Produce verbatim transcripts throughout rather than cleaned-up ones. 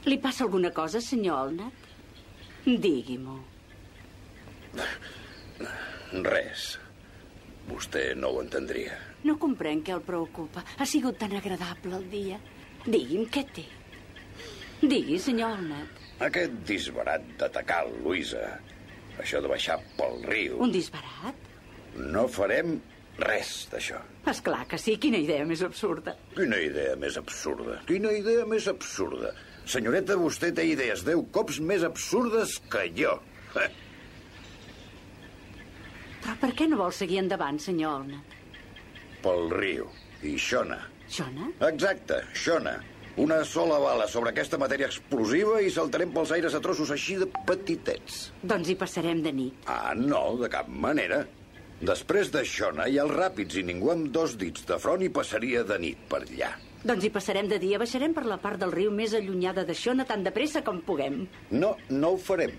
Li passa alguna cosa, senyor Olnat? Digui-m'ho. Res. Vostè no ho entendria. No comprenc què el preocupa. Ha sigut tan agradable el dia. Digui'm què té. Digui, senyor Olnat. Aquest disbarat d'atacar el Luisa. Això de baixar pel riu. Un disbarat? No farem res d'això. Esclar que sí, quina idea més absurda. Quina idea més absurda. Quina idea més absurda. Senyoreta, vostè té idees deu cops més absurdes que jo. Eh. Però per què no vol seguir endavant, senyor Olnat? Pel riu. I Xona. Xona? Exacte, Xona. Una sola bala sobre aquesta matèria explosiva i saltarem pels aires a trossos així de petitets. Doncs hi passarem de nit. Ah, no, de cap manera. Després de Xona hi ha els ràpids i ningú amb dos dits de front hi passaria de nit per allà. Doncs hi passarem de dia. Baixarem per la part del riu més allunyada de Xona tan de pressa com puguem. No, no ho farem.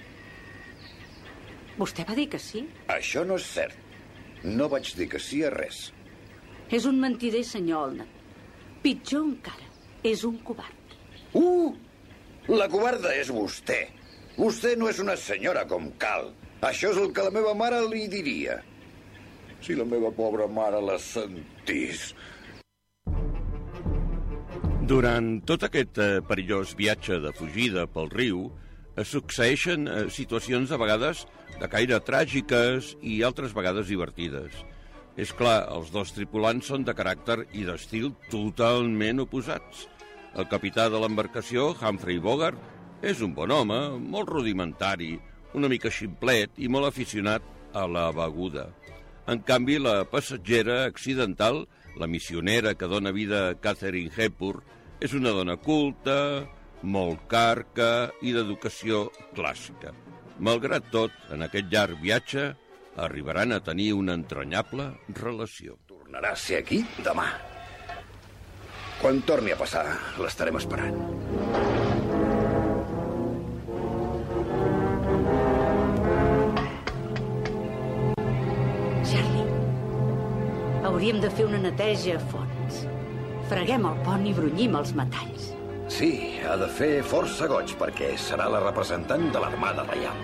Vostè va dir que sí? Això no és cert. No vaig dir que sí a res. És un mentider, senyor Olnat. Pitjor encara, és un covard. Uh! La covarda és vostè. Vostè no és una senyora com cal. Això és el que la meva mare li diria. Si la meva pobra mare la sentís. Durant tot aquest eh, perillós viatge de fugida pel riu, es succeeixen eh, situacions a vegades de caire tràgiques i altres vegades divertides. És clar, els dos tripulants són de caràcter i d'estil totalment oposats. El capità de l'embarcació, Humphrey Bogart, és un bon home, molt rudimentari, una mica ximplet i molt aficionat a la beguda. En canvi, la passatgera accidental, la missionera que dona vida a Katharine Hepburn, és una dona culta, molt carca i d'educació clàssica. Malgrat tot, en aquest llarg viatge, arribaran a tenir una entranyable relació. Tornarà a ser aquí demà. Quan torni a passar, l'estarem esperant. Charlie, hauríem de fer una neteja a fons. Freguem el pont i brunyim els metalls. Sí, ha de fer força goig perquè serà la representant de l'Armada Reial.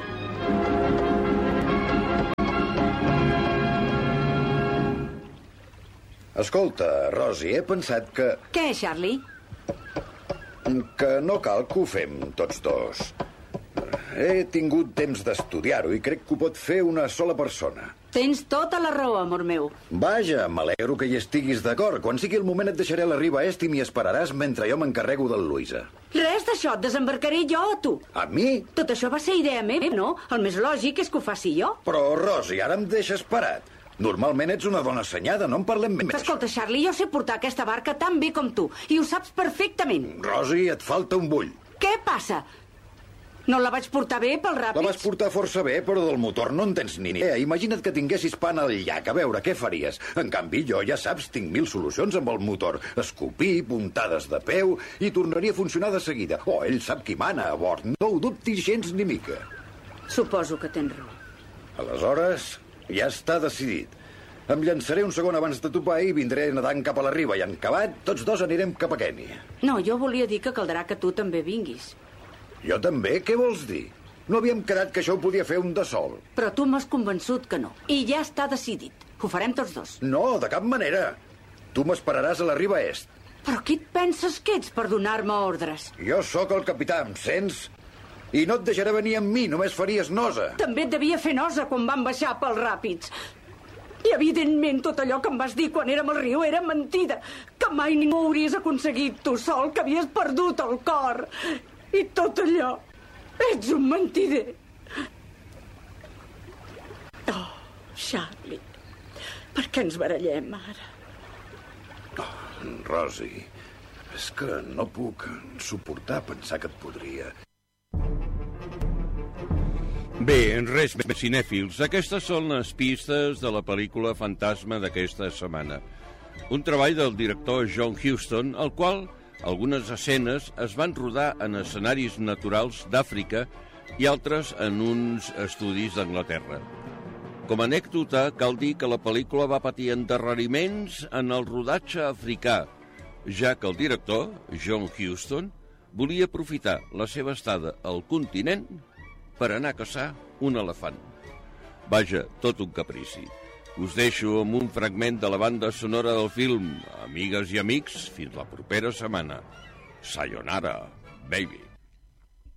Escolta, Rosie, he pensat que... Què, Charlie? Que no cal que ho fem tots dos. He tingut temps d'estudiar-ho i crec que ho pot fer una sola persona. Tens tota la raó, amor meu. Vaja, m'alegro que hi estiguis d'acord. Quan sigui el moment et deixaré a la riba est i m'hi esperaràs mentre jo m'encarrego del Luisa. Res d'això, et desembarcaré jo a tu. A mi? Tot això va ser idea meva, no? El més lògic és que ho faci jo. Però, Rosi, ara em deixes parat. Normalment ets una dona assenyada, no en parlem més. Escolta, Charlie, jo sé portar aquesta barca tan bé com tu, i ho saps perfectament. Rosi, et falta un bull. Què passa? No la vaig portar bé pel ràpids? La vas portar força bé, però del motor no en tens ni idea. Imagina't que tinguessis pan al llac, a veure, què faries? En canvi, jo, ja saps, tinc mil solucions amb el motor. Escopir, puntades de peu, i tornaria a funcionar de seguida. Oh, ell sap qui mana a bord, no ho dubtis gens ni mica. Suposo que tens raó. Aleshores, ja està decidit. Em llançaré un segon abans de topar i vindré nedant cap a la riba i en acabat, tots dos anirem cap a Kènia. No, jo volia dir que caldrà que tu també vinguis. Jo també? Què vols dir? No havíem quedat que això ho podia fer un de sol. Però tu m'has convençut que no. I ja està decidit. Ho farem tots dos. No, de cap manera. Tu m'esperaràs a la riba est. Però qui et penses que ets per donar-me ordres? Jo sóc el capità, em sents? I no et deixaré venir amb mi, només faries nosa. També et devia fer nosa quan vam baixar pels ràpids. I, evidentment, tot allò que em vas dir quan érem al riu era mentida. Que mai ningú hauries aconseguit tu sol, que havies perdut el cor. I tot allò... Ets un mentider. Oh, Charlie, per què ens barallem ara? Oh, Rosi, és que no puc suportar pensar que et podria... Bé, res més cinèfils. Aquestes són les pistes de la pel·lícula Fantasma d'aquesta setmana. Un treball del director John Huston, el qual algunes escenes es van rodar en escenaris naturals d'Àfrica i altres en uns estudis d'Anglaterra. Com a anècdota, cal dir que la pel·lícula va patir endarreriments en el rodatge africà, ja que el director, John Huston, volia aprofitar la seva estada al continent per anar a caçar un elefant. Vaja, tot un caprici. Us deixo amb un fragment de la banda sonora del film. Amigues i amics, fins la propera setmana. Sayonara, baby.